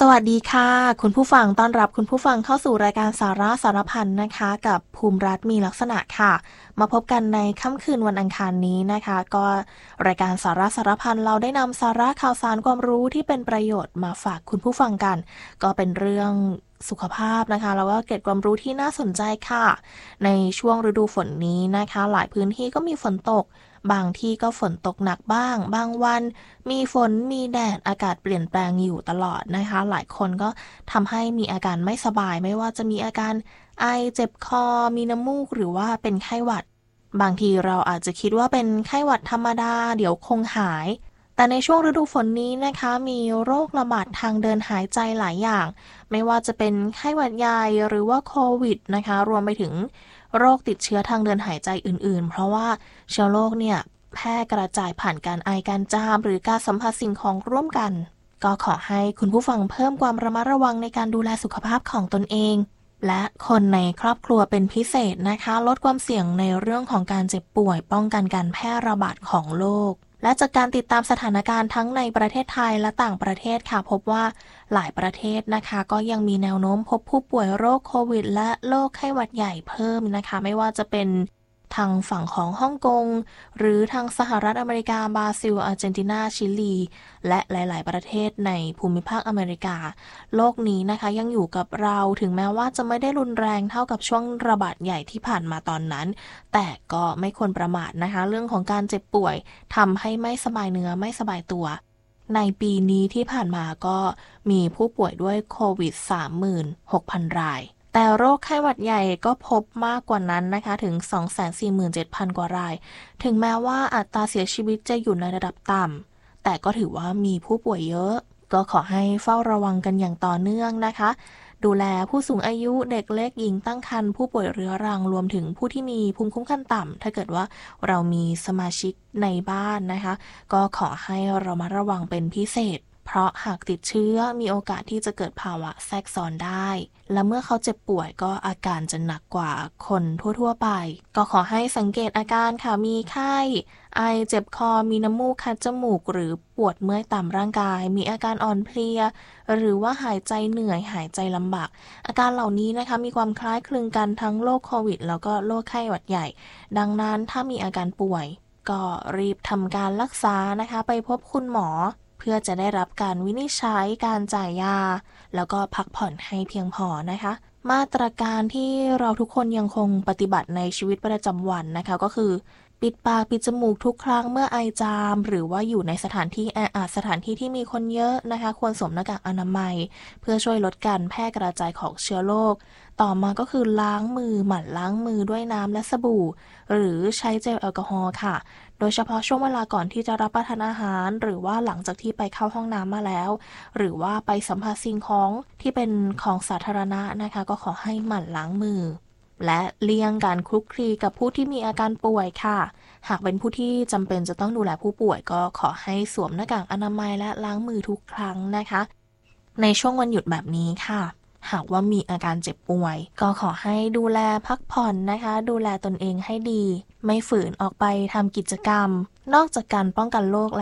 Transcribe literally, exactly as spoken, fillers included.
สวัสดีค่ะคุณผู้ฟังต้อนรับคุณผู้ฟังเข้าสู่รายการสาระสารพันนะคะกับภูมิรัฐมีลักษณะค่ะมาพบกันในค่ำคืนวันอังคารนี้นะคะก็รายการสาระสารพันเราได้นำสาระข่าวสารความรู้ที่เป็นประโยชน์มาฝากคุณผู้ฟังกันก็เป็นเรื่องสุขภาพนะคะแล้วก็เกร็ดความรู้ที่น่าสนใจค่ะในช่วงฤดูฝนนี้นะคะหลายพื้นที่ก็มีฝนตกบางที่ก็ฝนตกหนักบ้างบางวันมีฝนมีแดดอากาศเปลี่ยนแปลงอยู่ตลอดนะคะหลายคนก็ทำให้มีอาการไม่สบายไม่ว่าจะมีอาการไอเจ็บคอมีน้ำมูกหรือว่าเป็นไข้หวัดบางทีเราอาจจะคิดว่าเป็นไข้หวัดธรรมดาเดี๋ยวคงหายแต่ในช่วงฤดูฝนนี้นะคะมีโรคระบาดทางเดินหายใจหลายอย่างไม่ว่าจะเป็นไข้หวัดใหญ่หรือว่าโควิดนะคะรวมไปถึงโรคติดเชื้อทางเดินหายใจอื่นๆเพราะว่าเชื้อโรคเนี่ยแพร่กระจายผ่านการไอการจามหรือการสัมผัสสิ่งของร่วมกันก็ขอให้คุณผู้ฟังเพิ่มความระมัดระวังในการดูแลสุขภาพของตนเองและคนในครอบครัวเป็นพิเศษนะคะลดความเสี่ยงในเรื่องของการเจ็บป่วยป้องกันการแพร่ระบาดของโรคและจากการติดตามสถานการณ์ทั้งในประเทศไทยและต่างประเทศค่ะพบว่าหลายประเทศนะคะก็ยังมีแนวโน้มพบผู้ป่วยโรคโควิดและโรคไข้หวัดใหญ่เพิ่มนะคะไม่ว่าจะเป็นทางฝั่งของฮ่องกงหรือทางสหรัฐอเมริกาบราซิลอาร์เจนตินาชิลีและหลายๆประเทศในภูมิภาคอเมริกาโรคนี้นะคะยังอยู่กับเราถึงแม้ว่าจะไม่ได้รุนแรงเท่ากับช่วงระบาดใหญ่ที่ผ่านมาตอนนั้นแต่ก็ไม่ควรประมาทนะคะเรื่องของการเจ็บป่วยทำให้ไม่สบายเนื้อไม่สบายตัวในปีนี้ที่ผ่านมาก็มีผู้ป่วยด้วยโควิด สามหมื่นหกพัน รายแต่โรคไข้หวัดใหญ่ก็พบมากกว่านั้นนะคะถึง สองแสนสี่หมื่นเจ็ดพัน กว่ารายถึงแม้ว่าอัตราเสียชีวิตจะอยู่ในระดับต่ำแต่ก็ถือว่ามีผู้ป่วยเยอะก็ขอให้เฝ้าระวังกันอย่างต่อเนื่องนะคะดูแลผู้สูงอายุเด็กเล็กหญิงตั้งครรภ์ผู้ป่วยเรื้อรังรวมถึงผู้ที่มีภูมิคุ้มกันต่ำถ้าเกิดว่าเรามีสมาชิกในบ้านนะคะก็ขอให้เรามาระวังเป็นพิเศษเพราะหากติดเชื้อมีโอกาสที่จะเกิดภาวะแทรกซ้อนได้และเมื่อเขาเจ็บป่วยก็อาการจะหนักกว่าคนทั่วๆไปก็ขอให้สังเกตอาการค่ะมีไข้ไอเจ็บคอมีน้ำมูกคัดจมูกหรือปวดเมื่อยตามร่างกายมีอาการอ่อนเพลียหรือว่าหายใจเหนื่อยหายใจลำบากอาการเหล่านี้นะคะมีความคล้ายคลึงกันทั้งโรคโควิดแล้วก็โรคไข้หวัดใหญ่ดังนั้นถ้ามีอาการป่วยก็รีบทำการรักษานะคะไปพบคุณหมอเพื่อจะได้รับการวินิจฉัยการจ่ายยาแล้วก็พักผ่อนให้เพียงพอนะคะมาตรการที่เราทุกคนยังคงปฏิบัติในชีวิตประจำวันนะคะก็คือปิดปากปิดจมูกทุกครั้งเมื่อไอจามหรือว่าอยู่ในสถานที่แออัดสถานที่ที่มีคนเยอะนะคะควรสวมหน้ากากอนามัยเพื่อช่วยลดการแพร่กระจายของเชื้อโรคต่อมาก็คือล้างมือหมั่นล้างมือด้วยน้ำและสบู่หรือใช้เจลแอลกอฮอล์ค่ะโดยเฉพาะช่วงเวลาก่อนที่จะรับประทานอาหารหรือว่าหลังจากที่ไปเข้าห้องน้ำมาแล้วหรือว่าไปสัมผัสสิ่งของที่เป็นของสาธารณะนะคะก็ขอให้หมั่นล้างมือและเลี่ยงการคลุกคลีกับผู้ที่มีอาการป่วยค่ะหากเป็นผู้ที่จำเป็นจะต้องดูแลผู้ป่วยก็ขอให้สวมหน้ากากอนามัยและล้างมือทุกครั้งนะคะในช่วงวันหยุดแบบนี้ค่ะหากว่ามีอาการเจ็บป่วยก็ขอให้ดูแลพักผ่อนนะคะดูแลตนเองให้ดีไม่ฝืนออกไปทำกิจกรรมนอกจากการป้องกันโรค